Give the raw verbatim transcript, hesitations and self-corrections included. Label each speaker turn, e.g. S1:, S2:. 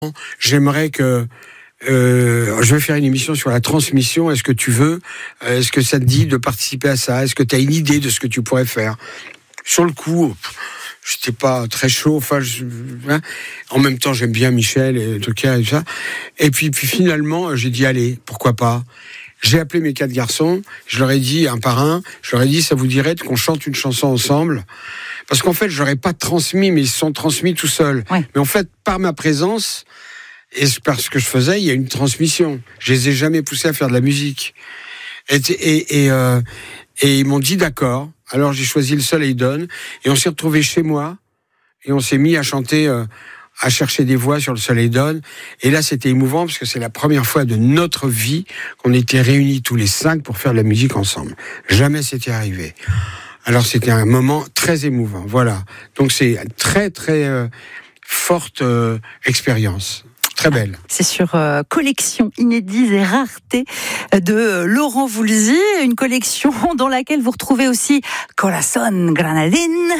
S1: J'aimerais que euh, je vais faire une émission sur la transmission. Est-ce que tu veux euh, Est-ce que ça te dit de participer à ça? Est-ce que tu as une idée de ce que tu pourrais faire? Sur le coup, j'étais pas très chaud. Enfin, je, hein. En même temps, j'aime bien Michel et tout ça et tout ça. Et puis, puis finalement, j'ai dit allez, pourquoi pas. J'ai appelé mes quatre garçons. Je leur ai dit un par un. Je leur ai dit ça vous dirait qu'on chante une chanson ensemble. Parce qu'en fait, je leur ai pas transmis, mais ils se sont transmis tout seuls.
S2: Ouais.
S1: Mais en fait, par ma présence et par ce que je faisais, il y a une transmission. Je les ai jamais poussés à faire de la musique. Et, et, et, euh, et ils m'ont dit d'accord. Alors j'ai choisi Le Soleil donne. Et on s'est retrouvés chez moi. Et on s'est mis à chanter, euh, à chercher des voix sur Le Soleil donne. Et là, c'était émouvant parce que c'est la première fois de notre vie qu'on était réunis tous les cinq pour faire de la musique ensemble. Jamais c'était arrivé. Alors c'était un moment très émouvant, voilà. Donc c'est une très très euh, forte euh, expérience, très belle.
S2: C'est sur euh, collection inédits et raretés de euh, Laurent Voulzy, une collection dans laquelle vous retrouvez aussi Corazon Granadin.